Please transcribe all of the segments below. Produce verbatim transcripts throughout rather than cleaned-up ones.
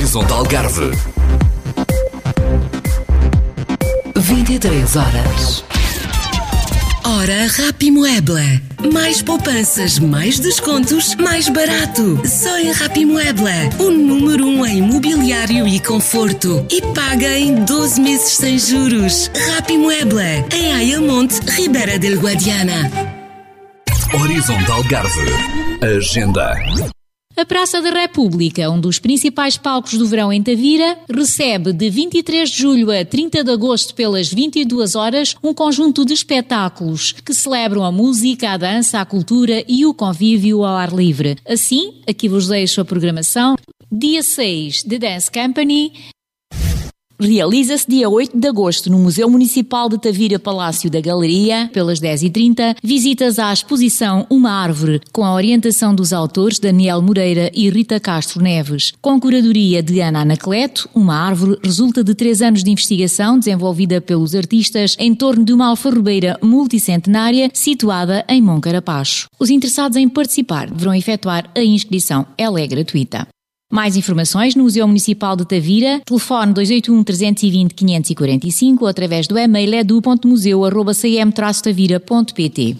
Horizontal Algarve. vinte e três horas. Hora Rapimueble. Mais poupanças, mais descontos, mais barato. Só em Rapimueble. O número um em mobiliário e conforto. E paga em doze meses sem juros. Rapimueble. Em Ayamonte, Ribeira del Guadiana. Horizontal Algarve. Agenda. A Praça da República, um dos principais palcos do verão em Tavira, recebe de vinte e três de julho a trinta de agosto pelas vinte e duas horas um conjunto de espetáculos que celebram a música, a dança, a cultura e o convívio ao ar livre. Assim, aqui vos deixo a programação. Dia seis, The Dance Company. Realiza-se dia oito de agosto no Museu Municipal de Tavira Palácio da Galeria, pelas dez e trinta, visitas à exposição Uma Árvore, com a orientação dos autores Daniel Moreira e Rita Castro Neves. Com curadoria de Ana Anacleto, Uma Árvore resulta de três anos de investigação desenvolvida pelos artistas em torno de uma alfarrobeira multicentenária situada em Moncarapacho. Os interessados em participar deverão efetuar a inscrição, ela é gratuita. Mais informações no Museu Municipal de Tavira, telefone dois oito um, três dois zero, cinco quatro cinco ou através do e-mail edu ponto museu arroba c m traço tavira ponto p t.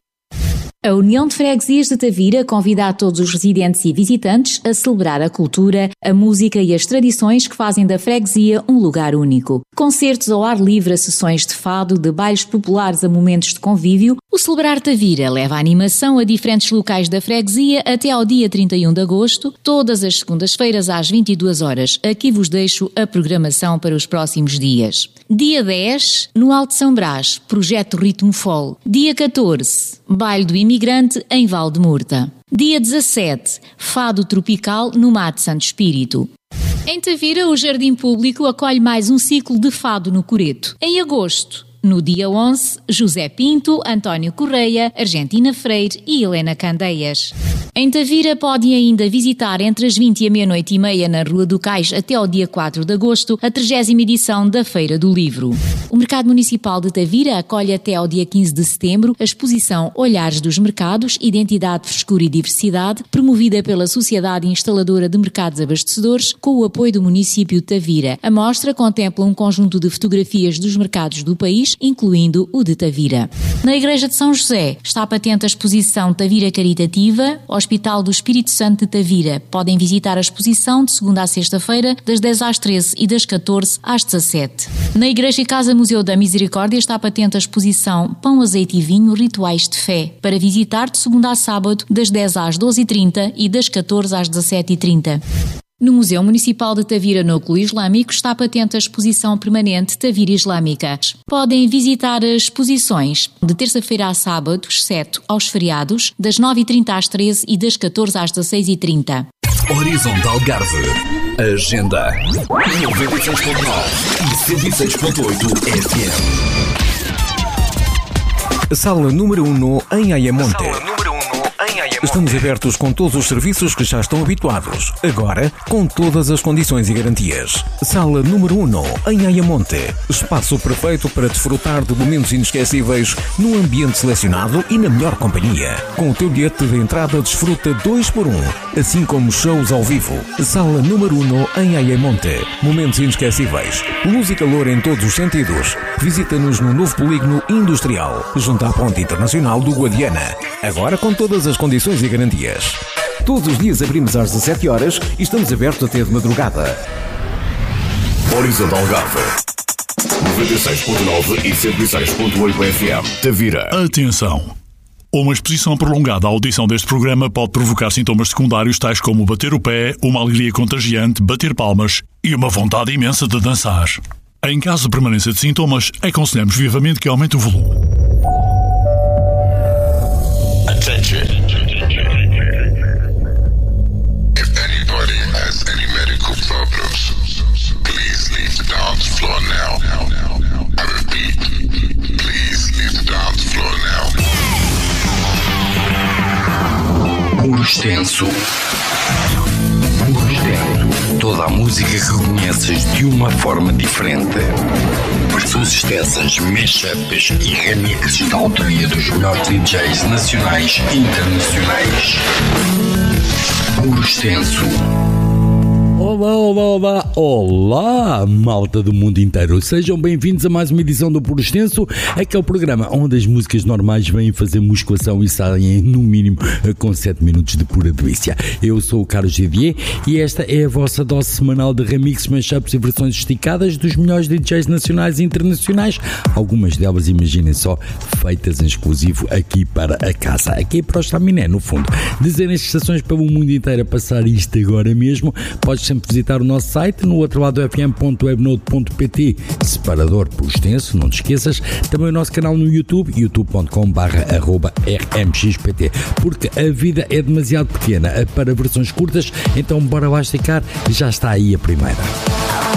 A União de Freguesias de Tavira convida a todos os residentes e visitantes a celebrar a cultura, a música e as tradições que fazem da freguesia um lugar único. Concertos ao ar livre, a sessões de fado, de bailes populares a momentos de convívio, o Celebrar Tavira leva a animação a diferentes locais da freguesia até ao dia trinta e um de agosto, todas as segundas-feiras às vinte e duas horas. Aqui vos deixo a programação para os próximos dias. Dia dez, no Alto São Brás, Projeto Ritmo Fol. Dia catorze, Baile do Imigrante em Valdemurta. Dia dezassete, Fado Tropical no Mate Santo Espírito. Em Tavira, o Jardim Público acolhe mais um ciclo de fado no Coreto. Em agosto, no dia onze, José Pinto, António Correia, Argentina Freire e Helena Candeias. Em Tavira podem ainda visitar entre as vinte e a meia-noite e meia na Rua do Cais até ao dia quatro de agosto a trigésima edição da Feira do Livro. O Mercado Municipal de Tavira acolhe até ao dia quinze de setembro a exposição Olhares dos Mercados, Identidade, Frescura e Diversidade, promovida pela Sociedade Instaladora de Mercados Abastecedores com o apoio do município de Tavira. A mostra contempla um conjunto de fotografias dos mercados do país, incluindo o de Tavira. Na Igreja de São José está patente a exposição Tavira Caritativa, Hospital do Espírito Santo de Tavira. Podem visitar a exposição de segunda a sexta-feira, das dez às treze e das catorze às dezassete. Na Igreja e Casa Museu da Misericórdia está patente a exposição Pão, Azeite e Vinho, Rituais de Fé, para visitar de segunda a sábado, das dez às doze e trinta e das catorze às dezassete e trinta. No Museu Municipal de Tavira Núcleo Islâmico está patente a exposição permanente Tavira Islâmica. Podem visitar as exposições de terça-feira a sábado, exceto aos feriados, das nove e trinta às treze e das catorze às dezasseis e trinta. Horizontal Algarve. Agenda. noventa e seis ponto nove e cento e seis ponto oito F M. Sala número um no em Ayamonte. Estamos abertos com todos os serviços que já estão habituados. Agora, com todas as condições e garantias. Sala número um em Ayamonte. Espaço perfeito para desfrutar de momentos inesquecíveis num ambiente selecionado e na melhor companhia. Com o teu bilhete de entrada desfruta dois por um, assim como shows ao vivo. Sala número um em Ayamonte. Momentos inesquecíveis. Luz e calor em todos os sentidos. Visita-nos no novo polígono industrial, junto à Ponte Internacional do Guadiana. Agora com todas as condições e garantias. Todos os dias abrimos às dezassete horas e estamos abertos até de madrugada. Horizontal Algarve. noventa e seis ponto nove e cento e seis ponto oito F M. Tavira. Atenção! Uma exposição prolongada à audição deste programa pode provocar sintomas secundários tais como bater o pé, uma alegria contagiante, bater palmas e uma vontade imensa de dançar. Em caso de permanência de sintomas, aconselhamos vivamente que aumente o volume. Attention. If anybody has any medical problems, please leave the dance floor now. I repeat, please leave the dance floor now. Muro extenso. Muro extenso. Toda a música que conheces de uma forma diferente. Versões extensas, mashups e remixes da autoria dos melhores D Js nacionais e internacionais. Muro extenso. Olá, olá, olá, olá, malta do mundo inteiro. Sejam bem-vindos a mais uma edição do Puro Extenso, aquele programa onde as músicas normais vêm fazer musculação e saem no mínimo com sete minutos de pura delícia. Eu sou o Carlos Didier e esta é a vossa dose semanal de remixes, mashups e versões esticadas dos melhores D Js nacionais e internacionais, algumas delas, imaginem só, feitas em exclusivo aqui para a casa, aqui para o Estaminé, no fundo. Dezenas de estações pelo mundo inteiro a passar isto agora mesmo. Podes sempre visitar o nosso site no outro lado f m ponto webnode ponto p t, separador por extenso, não te esqueças. Também o nosso canal no YouTube, youtube ponto com barra arroba r m x p t, porque a vida é demasiado pequena para versões curtas, então bora lá esticar, já está aí a primeira.